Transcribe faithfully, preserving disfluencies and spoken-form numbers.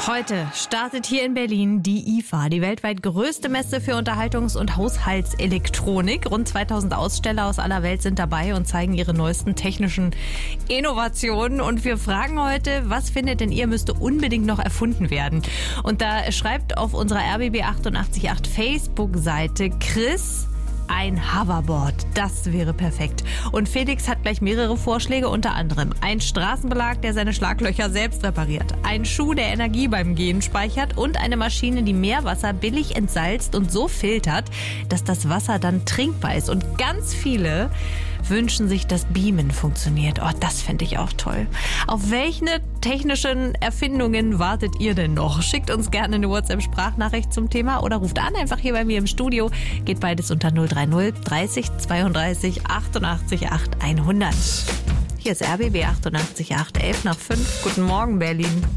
Heute startet hier in Berlin die I F A, die weltweit größte Messe für Unterhaltungs- und Haushaltselektronik. Rund zweitausend Aussteller aus aller Welt sind dabei und zeigen ihre neuesten technischen Innovationen. Und wir fragen heute, was findet denn ihr, müsste unbedingt noch erfunden werden? Und da schreibt auf unserer R B B achtundachtzig Komma acht Facebook-Seite Chris: ein Hoverboard, das wäre perfekt. Und Felix hat gleich mehrere Vorschläge, unter anderem ein Straßenbelag, der seine Schlaglöcher selbst repariert, ein Schuh, der Energie beim Gehen speichert und eine Maschine, die Meerwasser billig entsalzt und so filtert, dass das Wasser dann trinkbar ist. Und ganz viele wünschen sich, dass Beamen funktioniert. Oh, das fände ich auch toll. Auf welche technischen Erfindungen wartet ihr denn noch? Schickt uns gerne eine WhatsApp-Sprachnachricht zum Thema oder ruft an, einfach hier bei mir im Studio. Geht beides unter null drei null dreißig zweiunddreißig achtundachtzig acht hundert. Hier ist R B B achtundachtzig Komma acht, elf nach fünf. Guten Morgen, Berlin.